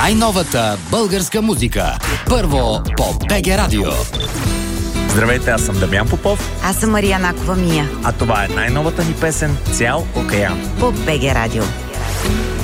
Най-новата българска музика. Първо по БГ Радио. Здравейте, аз съм Дамян Попов. Аз съм Мария Накова Мия. А това е най-новата ни песен "Цял океан" По БГ Радио.